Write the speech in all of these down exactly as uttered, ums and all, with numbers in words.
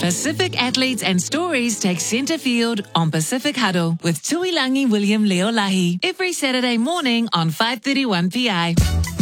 Pacific athletes and stories take centre field on Pacific Huddle with Tuilangi William Leolahi every Saturday morning on five thirty-one P I.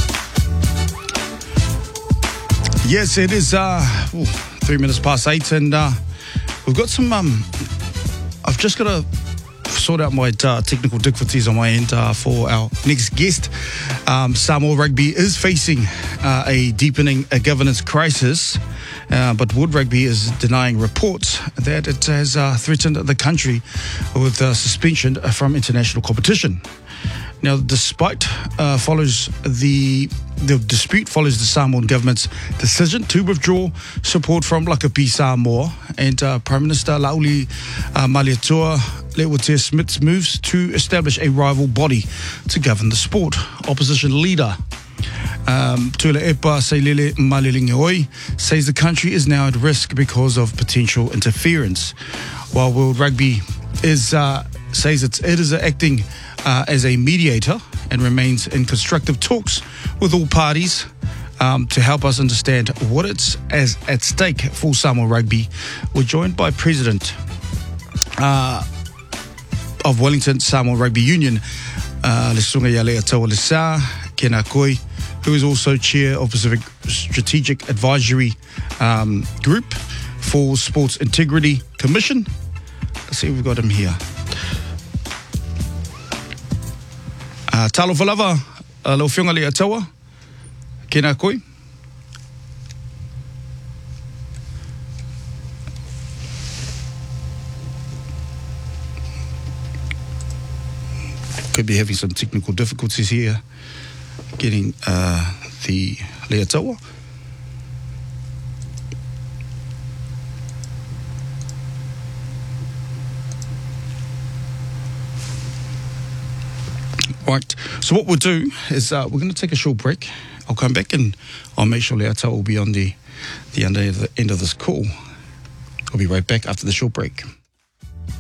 Yes, it is uh, ooh, three minutes past eight, and uh, we've got some. Um, I've just got to sort out my uh, technical difficulties on my end uh, for our next guest. Um, Samoa Rugby is facing uh, a deepening uh, governance crisis, uh, but Wood Rugby is denying reports that it has uh, threatened the country with uh, suspension from international competition. Now, despite uh, follows the the dispute follows the Samoan government's decision to withdraw support from Lakapi Samoa, and uh, Prime Minister Lauli uh, Malietoa Leotia Smith's moves to establish a rival body to govern the sport. Opposition leader um, Tula Epa Sailele Malilingeoi says the country is now at risk because of potential interference, while World Rugby is uh, says it's, it is acting Uh, as a mediator and remains in constructive talks with all parties um, to help us understand what it's as at stake for Samoa Rugby. We're joined by President uh, of Wellington Samoa Rugby Union, uh, Lesunga Yalea Tawalisa Kena Koi, who is also chair of Pacific Strategic Advisory um, Group for Sports Integrity Commission. Let's see if we've got him here. Uh, talo whalawa, uh, lau whiunga le atawa, kena koe. Could be having some technical difficulties here, getting uh, the le atawa. Right, so what we'll do is uh, we're going to take a short break. I'll come back and I'll make sure Leata will be on the, the end of the end of this call. I'll be right back after the short break.